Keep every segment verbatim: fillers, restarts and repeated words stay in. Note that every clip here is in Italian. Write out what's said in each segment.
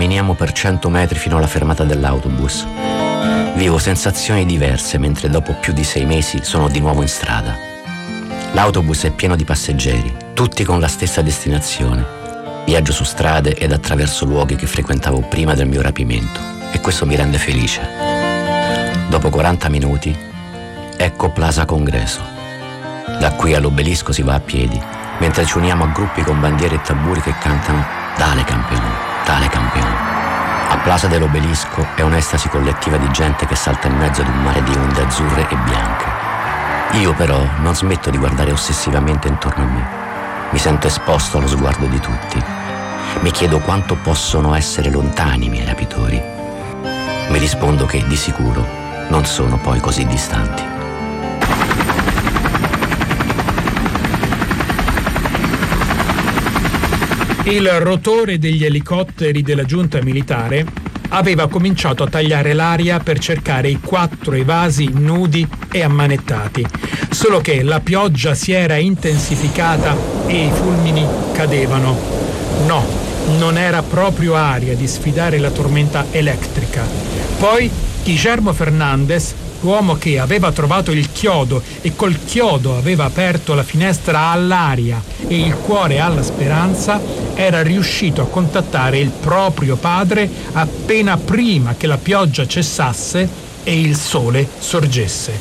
Camminiamo per cento metri fino alla fermata dell'autobus. Vivo sensazioni diverse mentre dopo più di sei mesi sono di nuovo in strada. L'autobus è pieno di passeggeri, tutti con la stessa destinazione. Viaggio su strade ed attraverso luoghi che frequentavo prima del mio rapimento e questo mi rende felice. Dopo quaranta minuti, ecco Plaza Congresso. Da qui all'obelisco si va a piedi, mentre ci uniamo a gruppi con bandiere e tamburi che cantano «Dale campione, dale campione». A Plaza dell'Obelisco è un'estasi collettiva di gente che salta in mezzo ad un mare di onde azzurre e bianche. Io però non smetto di guardare ossessivamente intorno a me. Mi sento esposto allo sguardo di tutti. Mi chiedo quanto possono essere lontani i miei rapitori. Mi rispondo che di sicuro non sono poi così distanti. Il rotore degli elicotteri della giunta militare aveva cominciato a tagliare l'aria per cercare i quattro evasi nudi e ammanettati, solo che la pioggia si era intensificata e i fulmini cadevano. No, non era proprio aria di sfidare la tormenta elettrica. Poi Guillermo Fernandez, l'uomo che aveva trovato il chiodo e col chiodo aveva aperto la finestra all'aria e il cuore alla speranza, era riuscito a contattare il proprio padre appena prima che la pioggia cessasse e il sole sorgesse.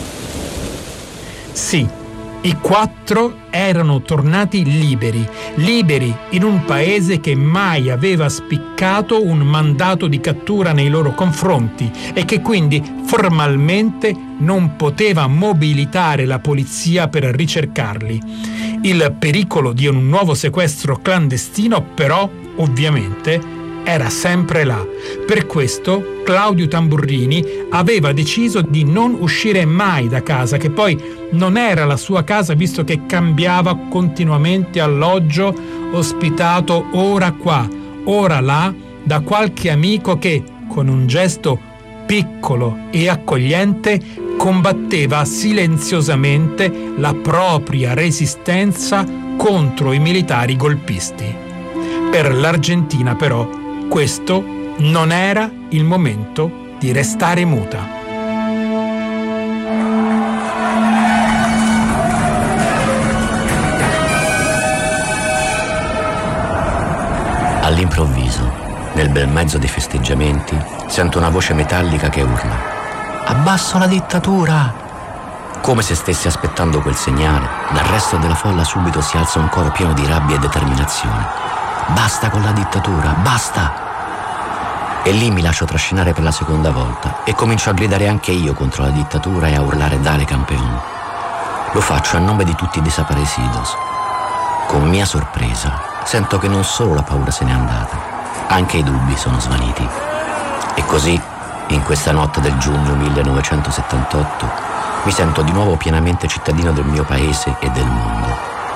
Sì, i quattro erano tornati liberi, liberi in un paese che mai aveva spiccato un mandato di cattura nei loro confronti e che quindi formalmente non poteva mobilitare la polizia per ricercarli. Il pericolo di un nuovo sequestro clandestino, però, ovviamente, era sempre là. Per questo Claudio Tamburrini aveva deciso di non uscire mai da casa, che poi non era la sua casa visto che cambiava continuamente alloggio, ospitato ora qua, ora là, da qualche amico che, con un gesto piccolo e accogliente, combatteva silenziosamente la propria resistenza contro i militari golpisti. Per l'Argentina, però, questo non era il momento di restare muta. All'improvviso, nel bel mezzo dei festeggiamenti, sento una voce metallica che urla: «Abbasso la dittatura!» Come se stesse aspettando quel segnale, dal resto della folla subito si alza un coro pieno di rabbia e determinazione. «Basta con la dittatura, basta!» E lì mi lascio trascinare per la seconda volta e comincio a gridare anche io contro la dittatura e a urlare «Dale campeone!». Lo faccio a nome di tutti i desaparecidos. Con mia sorpresa, sento che non solo la paura se n'è andata, anche i dubbi sono svaniti. E così, in questa notte del giugno millenovecentosettantotto, mi sento di nuovo pienamente cittadino del mio paese e del mondo.